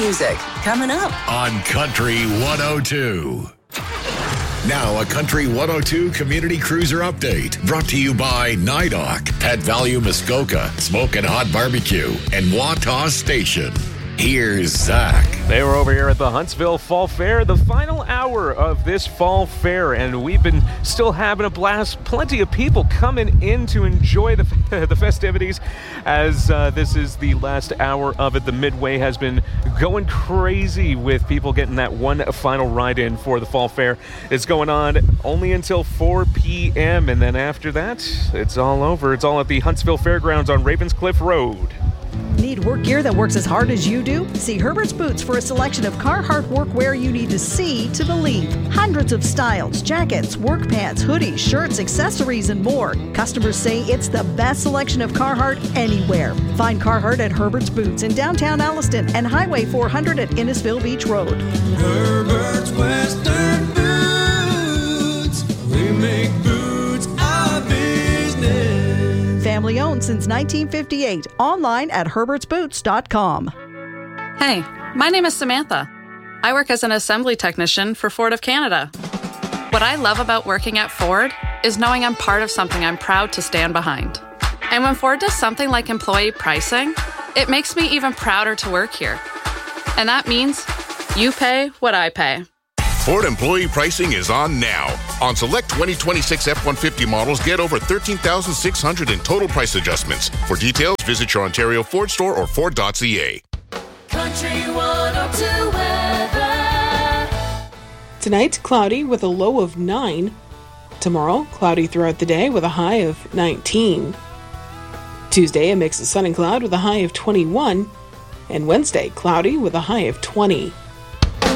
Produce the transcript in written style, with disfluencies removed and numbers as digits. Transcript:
music coming up on Country 102. Now, a Country 102 Community Cruiser update brought to you by NIDOC, Pet Value Muskoka, Smokin' Hot Barbecue, and Wataw Station. Here's Zach. They were over here at the Huntsville Fall Fair, the final hour of this fall fair, and we've been still having a blast. Plenty of people coming in to enjoy the festivities as this is the last hour of it. The Midway has been going crazy with people getting that one final ride in for the fall fair. It's going on only until 4 p.m., and then after that, it's all over. It's all at the Huntsville Fairgrounds on Ravenscliff Road. Need work gear that works as hard as you do? See Herbert's Boots for a selection of Carhartt workwear you need to see to believe. Hundreds of styles, jackets, work pants, hoodies, shirts, accessories, and more. Customers say it's the best selection of Carhartt anywhere. Find Carhartt at Herbert's Boots in downtown Alliston and Highway 400 at Innisfil Beach Road. Herbert's Western Boots. We make boots our business. Family owned since 1958. Online at herbertsboots.com. Hey, my name is Samantha. I work as an assembly technician for Ford of Canada. What I love about working at Ford is knowing I'm part of something I'm proud to stand behind. And when Ford does something like employee pricing, it makes me even prouder to work here. And that means you pay what I pay. Ford employee pricing is on now. On select 2026 F-150 models, get over $13,600 in total price adjustments. For details, visit your Ontario Ford store or Ford.ca. Country 102 weather. Tonight, cloudy with a low of 9. Tomorrow, cloudy throughout the day with a high of 19. Tuesday, a mix of sun and cloud with a high of 21. And Wednesday, cloudy with a high of 20.